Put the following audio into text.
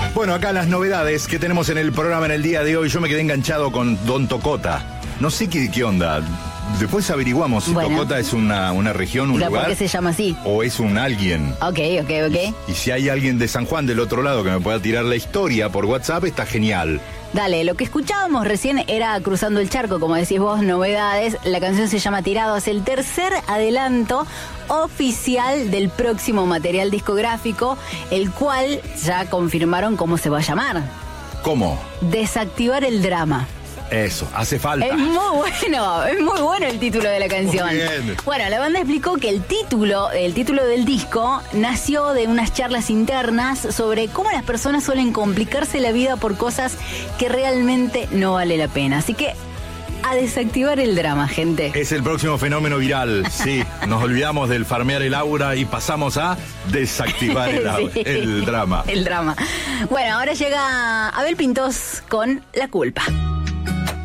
Bueno, acá las novedades que tenemos en el programa en el día de hoy. Yo me quedé enganchado con Don Tocota. No sé qué onda. Después averiguamos si Tocota es una región, un lugar. ¿Por qué se llama así? O es un alguien. Ok. Y si hay alguien de San Juan del otro lado que me pueda tirar la historia por WhatsApp, está genial. Dale, lo que escuchábamos recién era Cruzando el Charco, como decís vos, novedades. La canción se llama Tirados, el tercer adelanto oficial del próximo material discográfico, el cual ya confirmaron cómo se va a llamar. ¿Cómo? Desactivar el drama. Eso, hace falta. Es muy bueno el título de la canción. Muy bien. Bueno, la banda explicó que el título del disco nació de unas charlas internas sobre cómo las personas suelen complicarse la vida por cosas que realmente no vale la pena. Así que a desactivar el drama, gente. Es el próximo fenómeno viral, sí. Nos olvidamos del farmear el aura y pasamos a desactivar el drama. El drama. Bueno, ahora llega Abel Pintos con La Culpa.